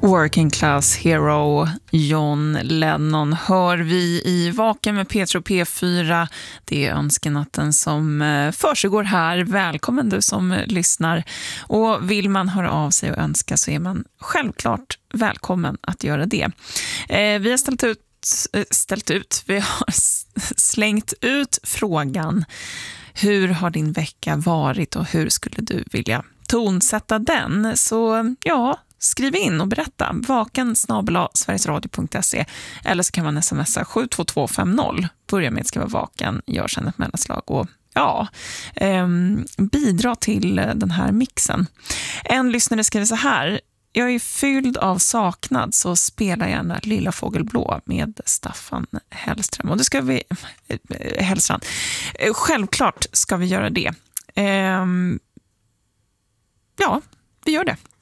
Working Class Hero John Lennon hör vi i Vaken med Petro P4. Det är önskenatten som försiggår här. Välkommen du som lyssnar. Och vill man höra av sig och önska så är man självklart välkommen att göra det. Vi har vi har slängt ut frågan: hur har din vecka varit och hur skulle du vilja tonsätta den? Så ja, skriv in och berätta. vaken@sverigesradio.se eller så kan man smsa 72250. Börja med att skriva vaken, gör sedan ett mellanslag och bidra till den här mixen. En lyssnare skriver så här: jag är fylld av saknad, så spela gärna Lilla Fågelblå med Staffan Hellström. Och det ska vi... Hellstrand. Självklart ska vi göra det. Ja, vi gör det.